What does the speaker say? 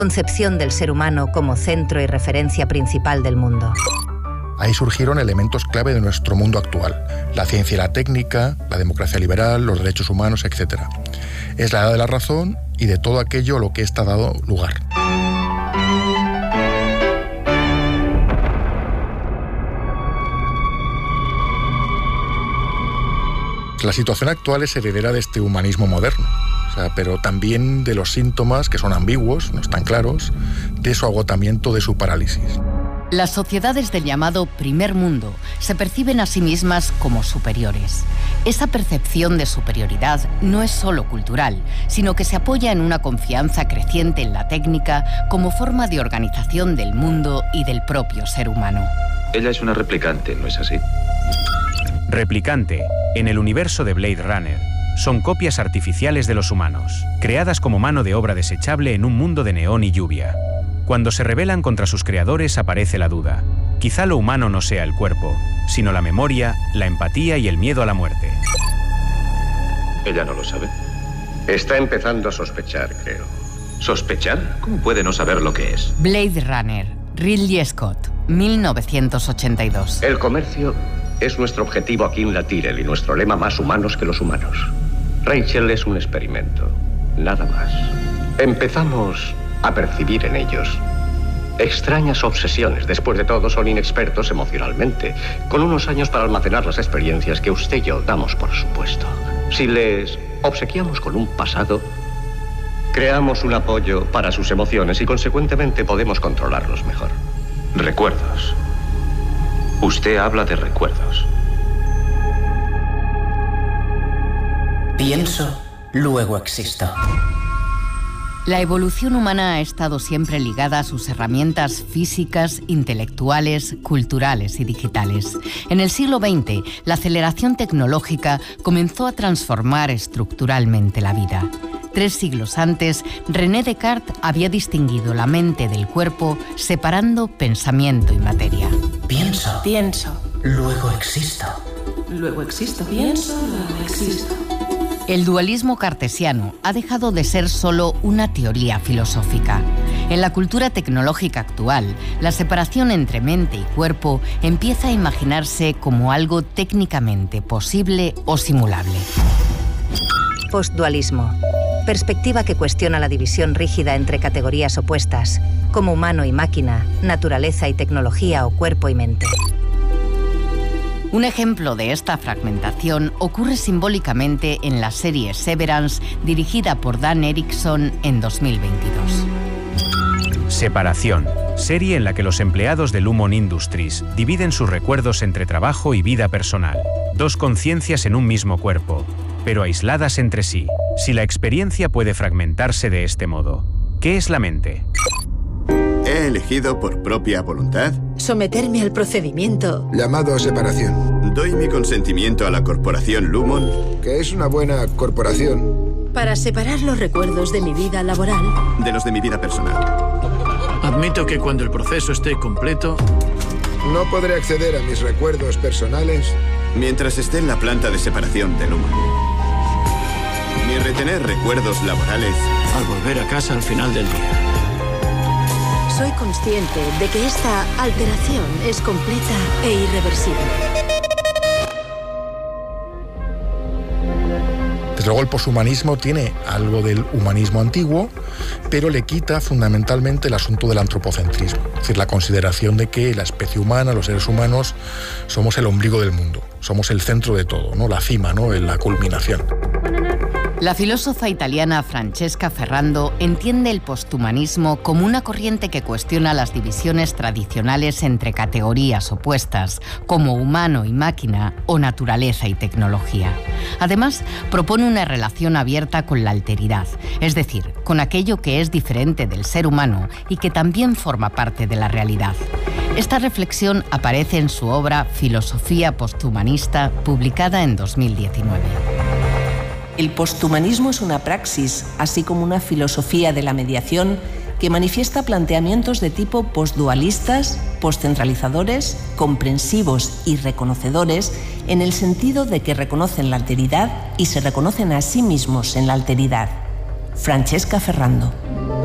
Concepción del ser humano como centro y referencia principal del mundo. Ahí surgieron elementos clave de nuestro mundo actual: la ciencia y la técnica, la democracia liberal, los derechos humanos, etc. Es la edad de la razón y de todo aquello a lo que ésta ha dado lugar. La situación actual es heredera de este humanismo moderno, pero también de los síntomas, que son ambiguos, no están claros, de su agotamiento, de su parálisis. Las sociedades del llamado primer mundo se perciben a sí mismas como superiores. Esa percepción de superioridad no es solo cultural, sino que se apoya en una confianza creciente en la técnica como forma de organización del mundo y del propio ser humano. Ella es una replicante, ¿no es así? Replicante, en el universo de Blade Runner, son copias artificiales de los humanos, creadas como mano de obra desechable en un mundo de neón y lluvia. Cuando se rebelan contra sus creadores aparece la duda. Quizá lo humano no sea el cuerpo, sino la memoria, la empatía y el miedo a la muerte. ¿Ella no lo sabe? Está empezando a sospechar, creo. ¿Sospechar? ¿Cómo puede no saber lo que es? Blade Runner, Ridley Scott, 1982. El comercio es nuestro objetivo aquí en la Tyrell y nuestro lema: más humanos que los humanos. Rachel es un experimento, nada más. Empezamos a percibir en ellos extrañas obsesiones. Después de todo, son inexpertos emocionalmente, con unos años para almacenar las experiencias que usted y yo damos por supuesto. Si les obsequiamos con un pasado, creamos un apoyo para sus emociones y consecuentemente podemos controlarlos mejor. Recuerdos. Usted habla de recuerdos. Pienso, luego existo. La evolución humana ha estado siempre ligada a sus herramientas físicas, intelectuales, culturales y digitales. En el siglo XX, la aceleración tecnológica comenzó a transformar estructuralmente la vida. 3 siglos antes, René Descartes había distinguido la mente del cuerpo separando pensamiento y materia. Pienso, luego existo. Luego existo. Pienso, luego existo. El dualismo cartesiano ha dejado de ser solo una teoría filosófica. En la cultura tecnológica actual, la separación entre mente y cuerpo empieza a imaginarse como algo técnicamente posible o simulable. Postdualismo. Perspectiva que cuestiona la división rígida entre categorías opuestas, como humano y máquina, naturaleza y tecnología o cuerpo y mente. Un ejemplo de esta fragmentación ocurre simbólicamente en la serie Severance, dirigida por Dan Erickson en 2022. Separación. Serie en la que los empleados de Lumon Industries dividen sus recuerdos entre trabajo y vida personal. 2 conciencias en un mismo cuerpo, pero aisladas entre sí. Si la experiencia puede fragmentarse de este modo, ¿qué es la mente? ¿He elegido por propia voluntad? Someterme al procedimiento llamado separación. ¿Doy mi consentimiento a la corporación Lumon? Que es una buena corporación. Para separar los recuerdos de mi vida laboral de los de mi vida personal. Admito que cuando el proceso esté completo, no podré acceder a mis recuerdos personales mientras esté en la planta de separación de Lumon. Ni retener recuerdos laborales al volver a casa al final del día. Soy consciente de que esta alteración es completa e irreversible. Desde luego el poshumanismo tiene algo del humanismo antiguo, pero le quita fundamentalmente el asunto del antropocentrismo, es decir, la consideración de que la especie humana, los seres humanos, somos el ombligo del mundo, somos el centro de todo, ¿no? La cima, ¿no? La culminación. La filósofa italiana Francesca Ferrando entiende el posthumanismo como una corriente que cuestiona las divisiones tradicionales entre categorías opuestas, como humano y máquina o naturaleza y tecnología. Además, propone una relación abierta con la alteridad, es decir, con aquello que es diferente del ser humano y que también forma parte de la realidad. Esta reflexión aparece en su obra Filosofía posthumanista, publicada en 2019. El posthumanismo es una praxis, así como una filosofía de la mediación que manifiesta planteamientos de tipo postdualistas, postcentralizadores, comprensivos y reconocedores, en el sentido de que reconocen la alteridad y se reconocen a sí mismos en la alteridad. Francesca Ferrando.